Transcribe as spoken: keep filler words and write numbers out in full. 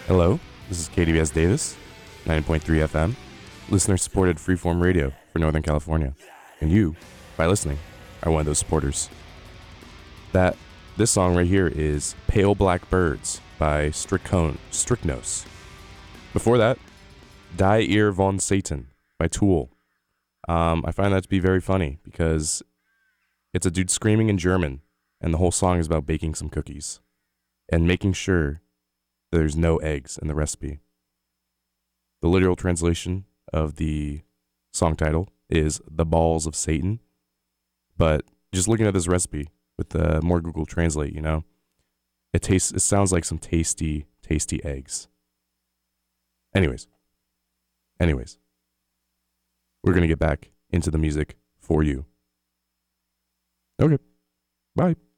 Hello, this is K D B S Davis, ninety point three F M, listener-supported freeform radio for Northern California. And you, by listening, are one of those supporters. That this song right here is Pale Black Birds by Stricone, Stricnos. Before that, Die Ihr von Satan by Tool. Um, I find that to be very funny because it's a dude screaming in German, and the whole song is about baking some cookies and making sure that there's no eggs in the recipe. The literal translation of the song title is The Balls of Satan, but just looking at this recipe with the more Google Translate, you know, it tastes, it sounds like some tasty, tasty eggs. Anyways, anyways, we're going to get back into the music for you. Okay, bye.